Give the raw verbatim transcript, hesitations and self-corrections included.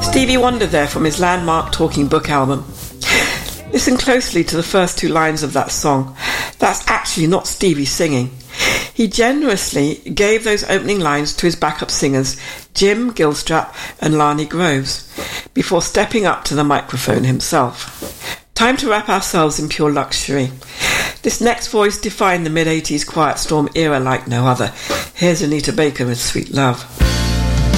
Stevie Wonder there from his landmark Talking Book album. Listen closely to the first two lines of that song. That's actually not Stevie singing. He generously gave those opening lines to his backup singers, Jim Gilstrap and Lani Groves, before stepping up to the microphone himself. Time to wrap ourselves in pure luxury. This next voice defined the mid-eighties Quiet Storm era like no other. Here's Anita Baker with Sweet Love.